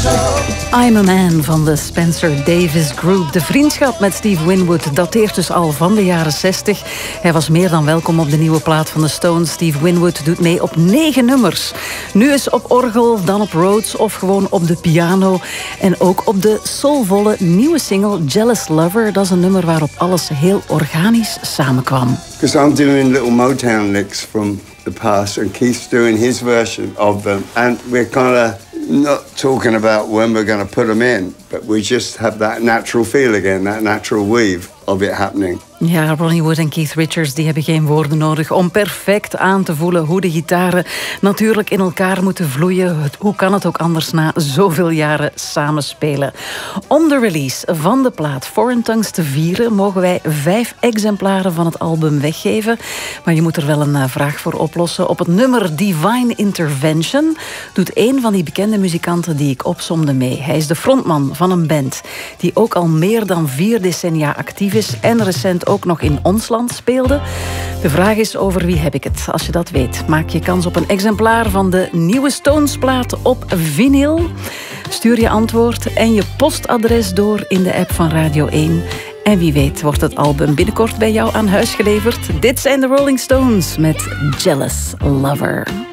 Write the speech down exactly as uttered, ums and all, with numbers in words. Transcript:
I'm a Man van de Spencer Davis Group. De vriendschap met Steve Winwood dateert dus al van de jaren zestig. Hij was meer dan welkom op de nieuwe plaat van de Stones. Steve Winwood doet mee op negen nummers. Nu eens op orgel, dan op Rhodes of gewoon op de piano. En ook op de soulvolle nieuwe single Jealous Lover. Dat is een nummer waarop alles heel organisch samenkwam. Because I'm doing little Motown licks from the past and Keith's doing his version of them. And we're kind of not talking about when we're going to put them in, but we just have that natural feel again, that natural weave of it happening. Ja, Ronnie Wood en Keith Richards die hebben geen woorden nodig om perfect aan te voelen hoe de gitaren natuurlijk in elkaar moeten vloeien. Hoe kan het ook anders na zoveel jaren samenspelen? Om de release van de plaat Foreign Tongues te vieren mogen wij vijf exemplaren van het album weggeven. Maar je moet er wel een vraag voor oplossen. Op het nummer Divine Intervention doet een van die bekende muzikanten die ik opsomde mee. Hij is de frontman van een band die ook al meer dan vier decennia actief is en recent ook nog in ons land speelde. De vraag is over wie heb ik het? Als je dat weet, maak je kans op een exemplaar van de nieuwe Stones-plaat op vinyl. Stuur je antwoord en je postadres door in de app van Radio één. En wie weet wordt het album binnenkort bij jou aan huis geleverd. Dit zijn de Rolling Stones met Jealous Lover.